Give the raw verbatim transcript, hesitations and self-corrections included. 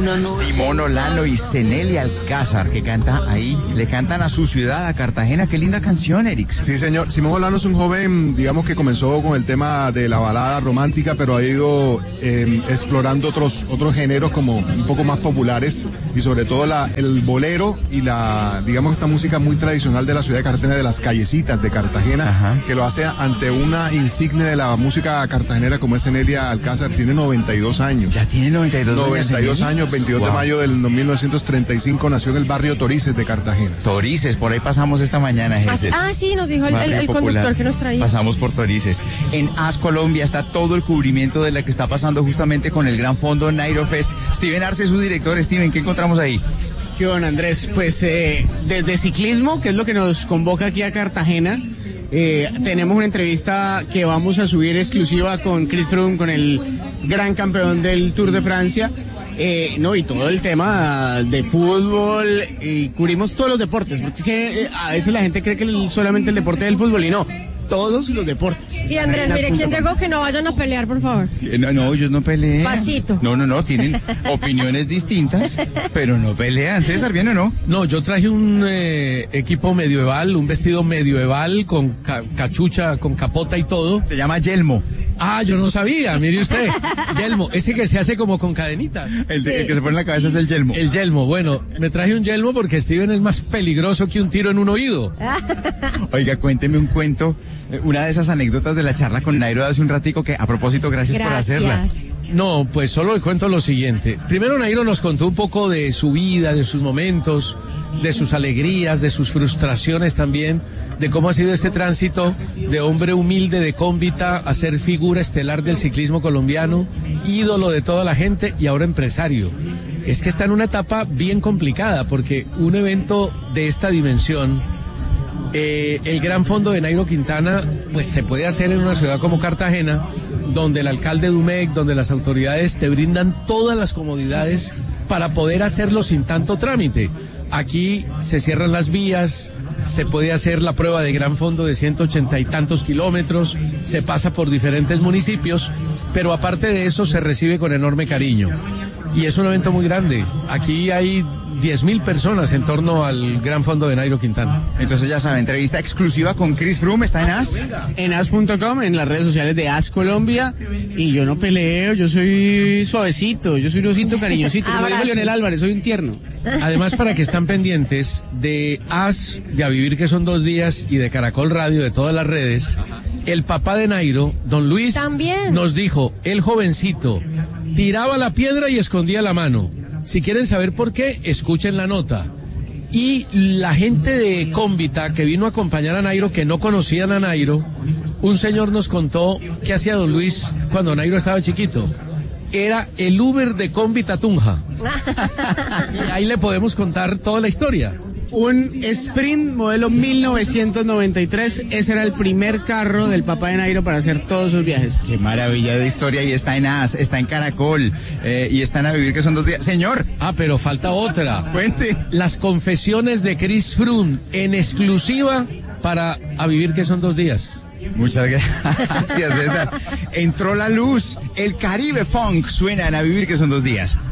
una noche. Simón Olano y Cenelia Alcázar, que canta ahí, le cantan a su ciudad, a Cartagena. Qué linda canción, Erix. Sí, señor. Simón Olano es un joven, digamos, que comenzó con el tema de la balada romántica, pero ha ido eh, explorando otros otros géneros como un poco más populares, y sobre todo la, el bolero y la, digamos, esta música muy tradicional de la ciudad de Cartagena, de las callecitas de Cartagena. Ajá. Que lo hace ante una insignia de la música cartagenera como es Cenelia Alcázar. Tiene noventa y dos años. Ya tiene noventa y dos años. noventa y dos años, veintidós wow. de mayo del mil novecientos treinta y cinco, nació en el barrio Torices de Cartagena. Torices, por ahí pasamos esta mañana, Jesús. Ah, sí, nos dijo el, el, el conductor que nos traía. Pasamos por Torices. En A S Colombia está todo el cubrimiento de lo que está pasando justamente con el gran fondo Nairo Fest. Steven Arce, su director. Steven, ¿qué encontramos ahí? ¿Qué onda, Andrés? Pues eh, desde ciclismo, que es lo que nos convoca aquí a Cartagena, eh, tenemos una entrevista que vamos a subir exclusiva con Chris Froome, con el gran campeón del Tour de Francia. Eh, no, y todo el tema de fútbol, y cubrimos todos los deportes, porque es que eh, a veces la gente cree que el, solamente el deporte del fútbol, y no, todos los deportes. Sí, Andrés, mire, ¿quién llegó? Que no vayan a pelear, por favor. No, no, ellos no pelean. Pasito. No, no, no, tienen opiniones distintas, pero no pelean. César, ¿bien o no? No, yo traje un eh, equipo medieval, un vestido medieval con ca cachucha, con capota y todo. Se llama yelmo. Ah, yo no sabía, mire usted. Yelmo, ese que se hace como con cadenitas. El, de, sí. el que se pone en la cabeza es el yelmo. El yelmo, bueno, me traje un yelmo porque Steven es más peligroso que un tiro en un oído. Oiga, cuénteme un cuento, una de esas anécdotas de la charla con Nairo de hace un ratico, que a propósito, gracias, gracias. por hacerla. No, pues solo le cuento lo siguiente. Primero Nairo nos contó un poco de su vida, de sus momentos, de sus alegrías, de sus frustraciones también, de cómo ha sido este tránsito de hombre humilde de Cómbita a ser figura estelar del ciclismo colombiano, ídolo de toda la gente y ahora empresario. Es que está en una etapa bien complicada porque un evento de esta dimensión, eh, el gran fondo de Nairo Quintana, pues se puede hacer en una ciudad como Cartagena, donde el alcalde Dumec, donde las autoridades te brindan todas las comodidades para poder hacerlo sin tanto trámite. Aquí se cierran las vías, se puede hacer la prueba de gran fondo de ciento ochenta y tantos kilómetros, se pasa por diferentes municipios, pero aparte de eso se recibe con enorme cariño. Y es un evento muy grande. Aquí hay diez mil personas en torno al gran fondo de Nairo Quintana. Entonces ya saben, entrevista exclusiva con Chris Froome, ¿está en A S? En A S punto com, en las redes sociales de A S Colombia. Y yo no peleo, yo soy suavecito, yo soy un osito cariñosito, como dijo Leonel Álvarez, soy un tierno. Además, para que están pendientes de A S, de A Vivir que son dos días, y de Caracol Radio, de todas las redes, el papá de Nairo, don Luis, ¿también? Nos dijo, el jovencito tiraba la piedra y escondía la mano. Si quieren saber por qué, escuchen la nota. Y la gente de Cómbita que vino a acompañar a Nairo, que no conocían a Nairo, un señor nos contó qué hacía don Luis cuando Nairo estaba chiquito. Era el Uber de Cómbita Tunja. Y ahí le podemos contar toda la historia. Un Sprint modelo mil novecientos noventa y tres, ese era el primer carro del papá de Nairo para hacer todos sus viajes. Qué maravilla de historia, y está en A S, está en Caracol, eh, y están A Vivir que son dos días. Señor. Ah, pero falta otra. Cuente. Las confesiones de Chris Froome en exclusiva para A Vivir que son dos días. Muchas gracias, César. Entró la luz, el Caribe Funk suena en A Vivir que son dos días.